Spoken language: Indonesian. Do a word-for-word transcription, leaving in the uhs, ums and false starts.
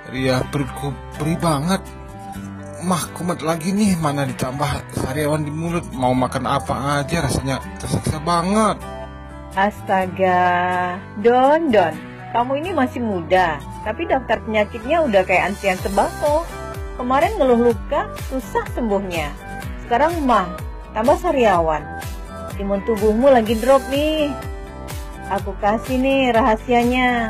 Ria, perutku perih banget. Mah, kumat lagi nih, mana ditambah sariawan di mulut. Mau makan apa aja rasanya tersiksa banget. Astaga, Don, Don, kamu ini masih muda, tapi daftar penyakitnya udah kayak antrian sembako. Kemarin ngeluh luka, susah sembuhnya. Sekarang mah, tambah sariawan. Imun tubuhmu lagi drop nih. Aku kasih nih rahasianya.